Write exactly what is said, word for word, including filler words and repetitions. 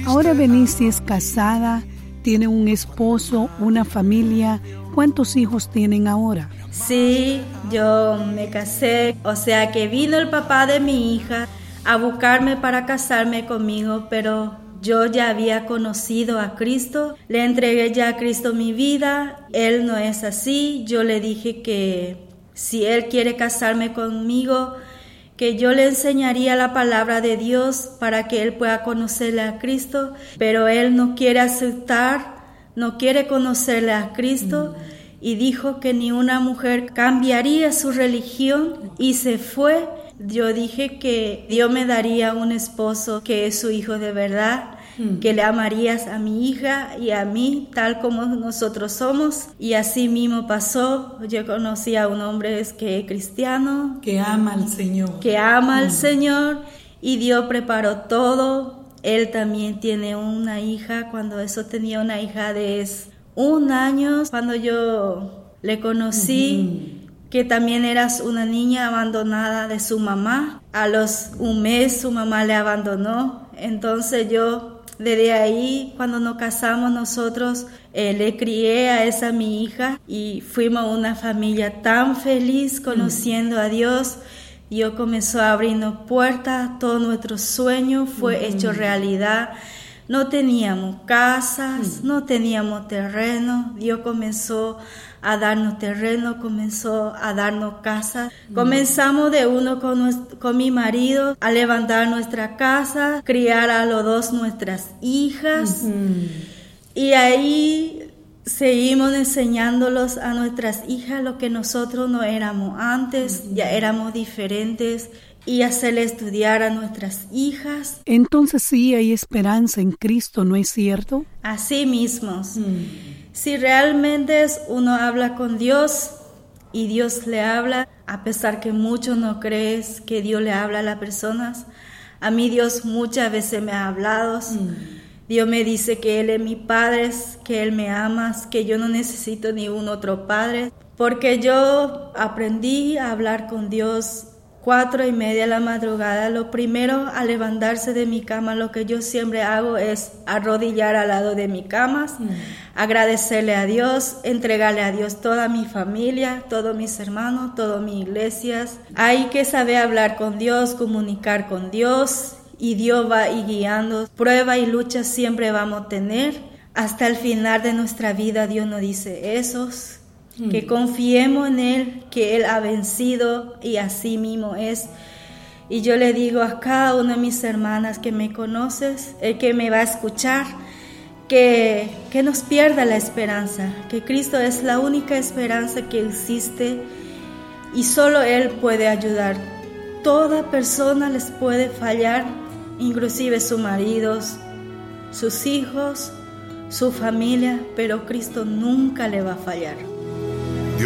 Ahora Benicia es casada, tiene un esposo, una familia. ¿Cuántos hijos tienen ahora? Sí, yo me casé, o sea que vino el papá de mi hija a buscarme para casarme conmigo, pero yo ya había conocido a Cristo, le entregué ya a Cristo mi vida. Él no es así. Yo le dije que si él quiere casarme conmigo, que yo le enseñaría la palabra de Dios para que él pueda conocerle a Cristo, pero él no quiere aceptar, no quiere conocerle a Cristo, y dijo que ni una mujer cambiaría su religión y se fue. Yo dije que Dios me daría un esposo que es su hijo de verdad, mm. que le amarías a mi hija y a mí tal como nosotros somos, y así mismo pasó. Yo conocí a un hombre que es cristiano, que ama al Señor, que ama mm. al Señor, y Dios preparó todo. Él también tiene una hija. Cuando eso tenía una hija de un año, cuando yo le conocí, mm-hmm. que también eras una niña abandonada de su mamá. A los un mes su mamá le abandonó. Entonces yo desde ahí, cuando nos casamos nosotros, eh, le crié a esa mi hija y fuimos una familia tan feliz conociendo mm. a Dios. Dios comenzó a abrirnos puertas, todo nuestro sueño fue mm. hecho realidad. No teníamos casas, mm. no teníamos terreno. Dios comenzó a darnos terreno, comenzó a darnos casa. Mm. Comenzamos de uno con, nuestro, con mi marido a levantar nuestra casa, criar a los dos nuestras hijas. Mm-hmm. Y ahí seguimos enseñándolos a nuestras hijas lo que nosotros no éramos antes, mm-hmm. ya éramos diferentes. Y hacerle estudiar a nuestras hijas. Entonces sí hay esperanza en Cristo, ¿no es cierto? Así mismos. Mm. Si realmente uno habla con Dios y Dios le habla, a pesar que muchos no creen que Dios le habla a las personas, a mí Dios muchas veces me ha hablado. Mm. Dios me dice que Él es mi Padre, que Él me ama, que yo no necesito ningún otro Padre, porque yo aprendí a hablar con Dios. Cuatro y media de la madrugada, lo primero al levantarse de mi cama, lo que yo siempre hago es arrodillar al lado de mi cama, mm. agradecerle a Dios, entregarle a Dios toda mi familia, todos mis hermanos, todas mis iglesias. Hay que saber hablar con Dios, comunicar con Dios, y Dios va y guiando. Prueba y lucha siempre vamos a tener. Hasta el final de nuestra vida Dios nos dice eso. Que confiemos en Él, que Él ha vencido y así mismo es. Y yo le digo a cada una de mis hermanas que me conoces, el que me va a escuchar, que, que nos pierda la esperanza, que Cristo es la única esperanza que existe y solo Él puede ayudar. Toda persona les puede fallar, inclusive sus maridos, sus hijos, su familia, pero Cristo nunca le va a fallar.